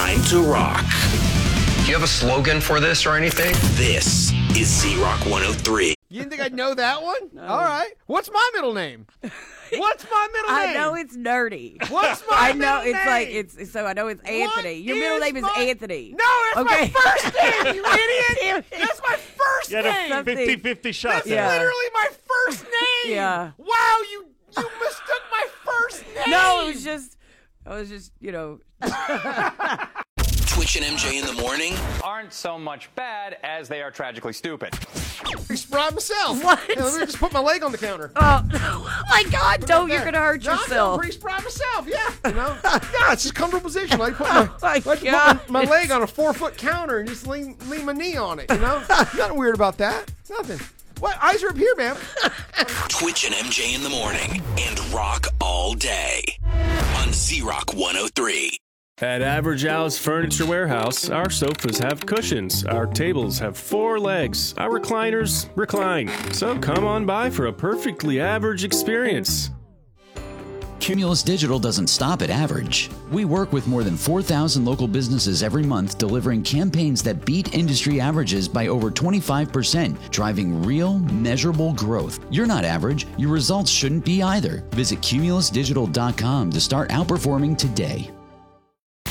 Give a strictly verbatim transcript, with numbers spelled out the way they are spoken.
Time to rock. Do you have a slogan for this or anything? This is Z-Rock one oh three. You didn't think I'd know that one? No. All right. What's my middle name? What's my middle I name? know it's nerdy. What's my I know middle it's name? like it's so I know it's Anthony. Your middle is name is my- Anthony. No, that's Okay. my first name, you idiot. Damn it. That's my first You had name. a Something- fifty-fifty shot That's there. Yeah. literally my first name. Yeah. Wow, you you mistook my first name. No, it was just I was just, you know. Twitch and M J in the morning. Aren't so much bad as they are tragically stupid. pretty spry myself. What? Hey, let me just put my leg on the counter. Oh, my God, Put it don't. up You're there. going to hurt No, I'm yourself. pretty spry myself, yeah. You know? Yeah, it's just a comfortable position. Like put my, Oh, my like put my, God. my leg on a four-foot counter and just lean, lean my knee on it, you know? Nothing weird about that. Nothing. What? Eyes are up here, man. Twitch and M J in the morning. And rock all day. On Z-Rock one oh three. At Average Al's Furniture Warehouse, our sofas have cushions, our tables have four legs, our recliners recline. So come on by for a perfectly average experience. Cumulus Digital doesn't stop at average. We work with more than four thousand local businesses every month, delivering campaigns that beat industry averages by over twenty-five percent, driving real, measurable growth. You're not average. Your results shouldn't be either. Visit cumulus digital dot com to start outperforming today.